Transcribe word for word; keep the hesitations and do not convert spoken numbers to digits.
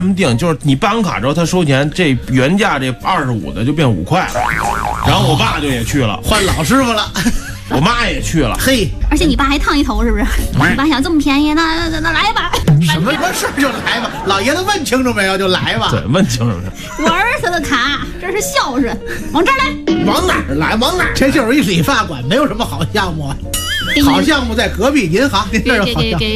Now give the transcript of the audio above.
他们定就是你办完卡之后，他收钱，这原价这二十五的就变五块，然后我爸就也去了， 换老师傅了， 我妈也去了。 嘿， 而且你爸还烫一头，是不是？你爸想这么便宜，那那那来吧。 什么什么事就来吧，老爷子问清楚没有就来吧。 对，问清楚没有。我儿子的卡，这是孝顺，往这儿来。 往哪儿来？往哪儿？这就是一理发馆，没有什么好项目啊。好项目在隔壁银行，您这是好项目。